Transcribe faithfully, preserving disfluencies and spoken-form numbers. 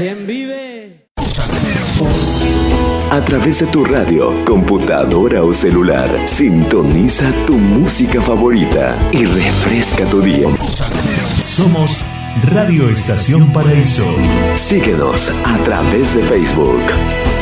¿Quién vive? A través de tu radio, computadora o celular, sintoniza tu música favorita y refresca tu día. Somos Radio Estación Paraíso. Síguenos a través de Facebook.